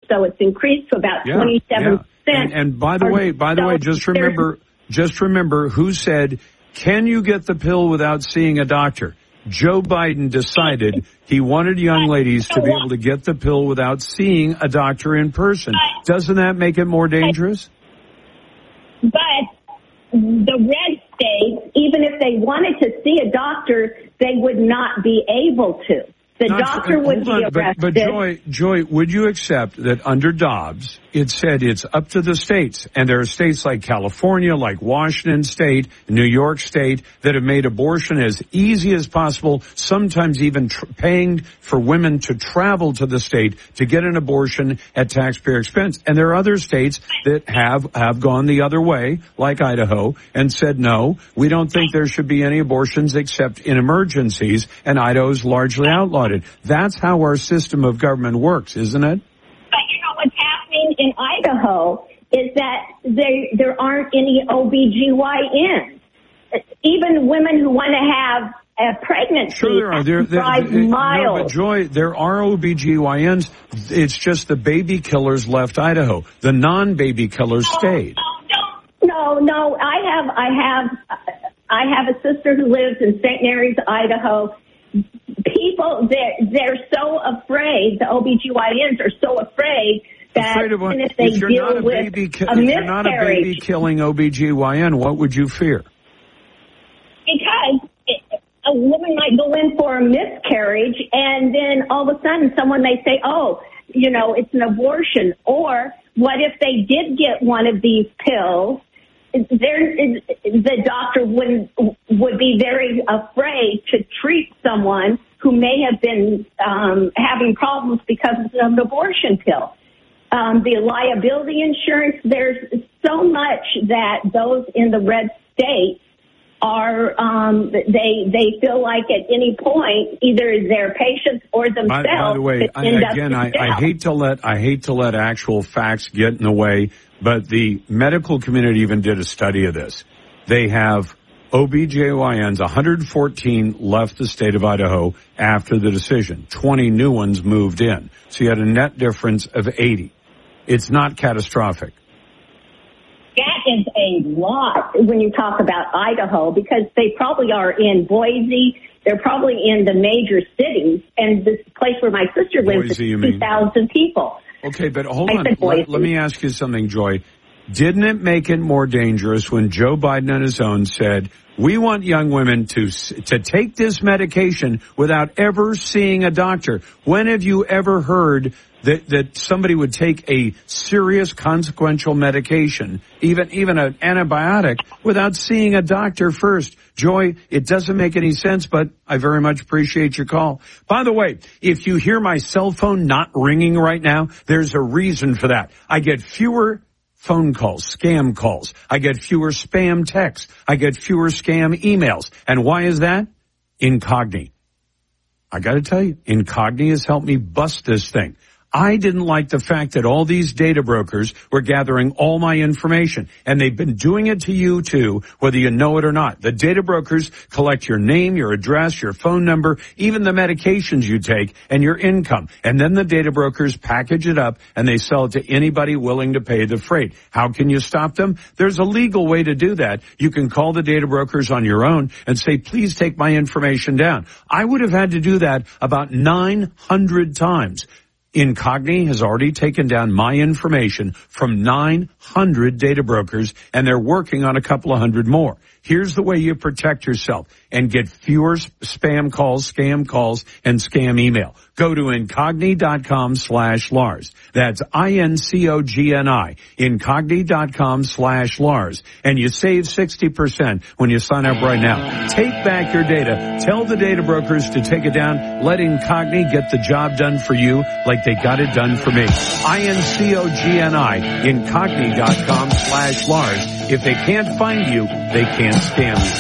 so it's increased to about 27%. And by the way, just remember who said, can you get the pill without seeing a doctor? Joe Biden decided he wanted young ladies to be able to get the pill without seeing a doctor in person. Doesn't that make it more dangerous? But the red states, even if they wanted to see a doctor, they would not be able to. The doctor would be arrested. But Joy, would you accept that under Dobbs, it said it's up to the states, and there are states like California, like Washington State, New York State, that have made abortion as easy as possible, sometimes even paying for women to travel to the state to get an abortion at taxpayer expense. And there are other states that have gone the other way, like Idaho, and said, no, we don't think there should be any abortions except in emergencies, and Idaho's largely outlawed it. That's how our system of government works, isn't it? But you know what's happening in Idaho is that there aren't any OBGYNs. Even women who want to have a pregnancy drive miles. No, but Joy, there are OBGYNs. It's just the baby killers left Idaho. The non-baby killers stayed. No. I have a sister who lives in St. Mary's, Idaho. People, they're so afraid, the OBGYNs are so afraid that even if they deal with a miscarriage. If you're not a baby killing OBGYN, what would you fear? Because a woman might go in for a miscarriage and then all of a sudden someone may say, oh, you know, it's an abortion. Or what if they did get one of these pills? The doctor would be very afraid to treat someone who may have been having problems because of an abortion pill. The liability insurance, there's so much that those in the red states are, they feel like at any point, either their patients or themselves. By the way, I hate to let actual facts get in the way, but the medical community even did a study of this. They have OBGYNs, 114 left the state of Idaho after the decision. 20 new ones moved in. So you had a net difference of 80. It's not catastrophic. That is a lot when you talk about Idaho, because they probably are in Boise. They're probably in the major cities. And this place where my sister lives is 2,000 people. Okay, but hold on. Let me ask you something, Joy. Didn't it make it more dangerous when Joe Biden on his own said, we want young women to take this medication without ever seeing a doctor? When have you ever heard that somebody would take a serious consequential medication, even an antibiotic, without seeing a doctor first? Joy, it doesn't make any sense, but I very much appreciate your call. By the way, if you hear my cell phone not ringing right now, there's a reason for that. I get fewer phone calls, scam calls. I get fewer spam texts. I get fewer scam emails. And why is that? Incogni. I got to tell you, Incogni has helped me bust this thing. I didn't like the fact that all these data brokers were gathering all my information, and they've been doing it to you too, whether you know it or not. The data brokers collect your name, your address, your phone number, even the medications you take, and your income. And then the data brokers package it up and they sell it to anybody willing to pay the freight. How can you stop them? There's a legal way to do that. You can call the data brokers on your own and say, please take my information down. I would have had to do that about 900 times. Incogni has already taken down my information from 900 data brokers, and they're working on a couple of hundred more. Here's the way you protect yourself and get fewer spam calls, scam calls, and scam email. Go to Incogni.com/Lars. That's INCOGNI. Incogni.com/Lars. And you save 60% when you sign up right now. Take back your data. Tell the data brokers to take it down. Let Incogni get the job done for you like they got it done for me. INCOGNI. Incogni.com/Lars. If they can't find you, they can't scam you.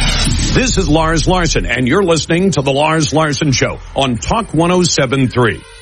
This is Lars Larson, and you're listening to The Lars Larson Show on Talk 107.3.